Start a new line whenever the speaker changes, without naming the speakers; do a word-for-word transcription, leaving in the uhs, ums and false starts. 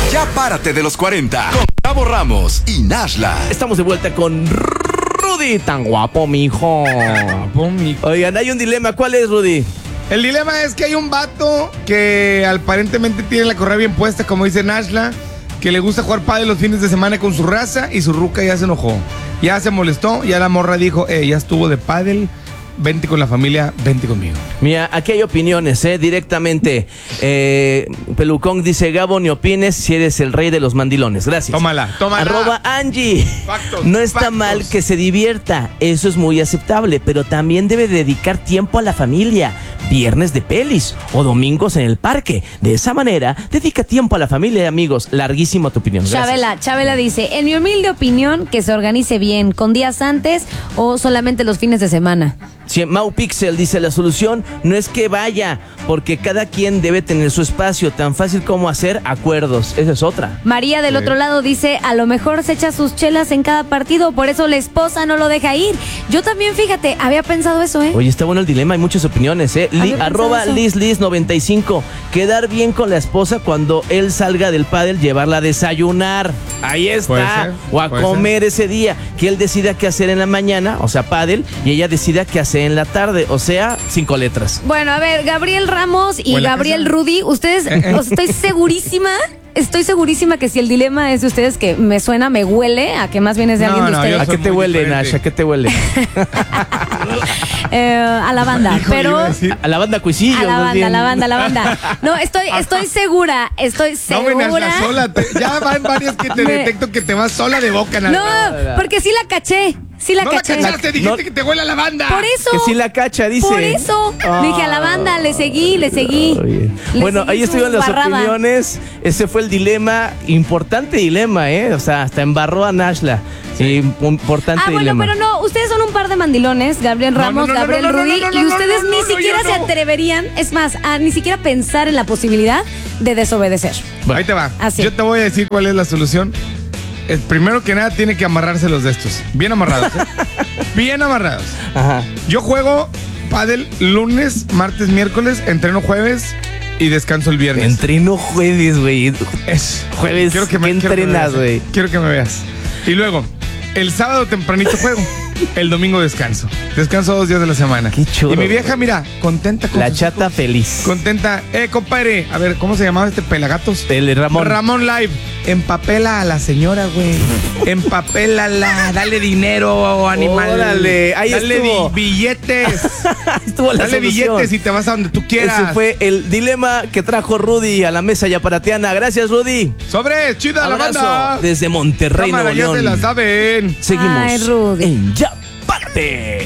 Ya párate de los cuarenta con Gabo Ramos y Nashla.
Estamos de vuelta con Rudy, tan guapo, mijo.
Guapo, mijo.
Oigan, hay un dilema. ¿Cuál es, Rudy?
El dilema es que hay un vato que aparentemente tiene la correa bien puesta, como dice Nashla, que le gusta jugar pádel los fines de semana con su raza y su ruca ya se enojó. Ya se molestó, ya la morra dijo, eh, ya estuvo de pádel. Vente con la familia, vente conmigo.
Mira, aquí hay opiniones, ¿eh? Directamente. Eh, Pelucón dice, Gabo, ni opines si eres el rey de los mandilones. Gracias.
Tómala, tómala.
Arroba Angie.
Factos,
no está
factos.
mal que se divierta, eso es muy aceptable, pero también debe dedicar tiempo a la familia. Viernes de pelis o domingos en el parque. De esa manera, dedica tiempo a la familia y amigos. Larguísima tu opinión. Gracias.
Chabela, Chabela dice, en mi humilde opinión, que se organice bien, con días antes o solamente los fines de semana.
Sí, Mau Pixel dice, la solución no es que vaya, porque cada quien debe tener su espacio, tan fácil como hacer acuerdos. Esa es otra.
María del
Sí.
otro lado dice, a lo mejor se echa sus chelas en cada partido, por eso la esposa no lo deja ir. Yo también, fíjate, había pensado eso, ¿eh?
Oye, está bueno el dilema, hay muchas opiniones, ¿eh? Li,
Había pensado
arroba
eso.
Liz Liz noventa y cinco. Quedar bien con la esposa cuando él salga del pádel, llevarla a desayunar. Ahí
Puede
está.
ser,
O a
puede
comer ese día. Que él decida qué hacer en la mañana, o sea, pádel, y ella decida qué hacer en la tarde, o sea, cinco letras.
Bueno, a ver, Gabriel Ramos y
¿O en la
Gabriel
casa?
Rudy, ustedes, o sea, estoy segurísima, estoy segurísima que si el dilema es de ustedes, que me suena, me huele, a que más bien es de
No,
alguien de
no,
ustedes.
yo
¿A
soy
qué te
muy
huele,
diferente.
Nash? ¿A qué te huele?
Eh, a la banda,
Híjole,
pero...
iba a decir-
A la banda Cuisillo.
A la
más
banda, a
bien.
la banda, a la banda. No, estoy, estoy segura, estoy
No me
segura.
Nashla sola. te- ya van varias que te
Me-
detecto que te vas sola de boca,
No,
Nashla.
porque sí la caché, sí la
No la
caché.
cachaste, dijiste
No.
que te huele a lavanda.
Por eso.
Que sí la cacha, dice.
Por eso.
Ah.
Dije a la banda, le seguí, le seguí.
Oye.
Le
Bueno,
seguí
ahí
su
estuvieron las
barrada.
opiniones. Ese fue el dilema, importante dilema, ¿eh? O sea, hasta embarró a Nashla. Sí, un importante
Ah, bueno,
dilema.
pero no, ustedes son un par de mandilones, Gabriel
No, no,
Ramos,
no, no,
Gabriel
no, no,
Rudy,
no, no,
y
no,
ustedes
no, no,
ni
no,
siquiera
yo
se
no.
atreverían, es más, a ni siquiera pensar en la posibilidad de desobedecer.
Ahí te va.
Así.
Yo te voy a decir cuál es la solución. El primero que nada tiene que amarrárselos de estos. Bien amarrados, ¿eh? Bien amarrados.
Ajá.
Yo juego pádel lunes, martes, miércoles, entreno jueves y descanso el viernes.
Entreno jueves, güey.
Es.
Jueves,
Quiero que me,
¿qué
quiero que me
entrenas,
veas,
güey?
eh. Quiero que me veas. Y luego, el sábado tempranito juego. El domingo descanso. Descanso dos días de la semana.
Qué chulo,
Y mi vieja,
güey.
mira, contenta con
La
sus
chata
hijos.
feliz.
Contenta. Eh, compadre. A ver, ¿cómo se llamaba este pelagatos?
El Ramón.
Ramón Live. Empapela a la señora, güey. Empapélala. Dale dinero, animal.
Órale, ahí
Dale
estuvo.
di- billetes.
Estuvo la
Dale
solución.
billetes y te vas a donde tú quieras.
Ese fue el dilema que trajo Rudy a la mesa yaparatiana. Gracias, Rudy.
Sobre, chida la
Abrazo
banda.
desde Monterrey,
Cámara,
Nuevo
ya se
León.
la saben.
Seguimos
Ay, Rudy.
en Ya Párate.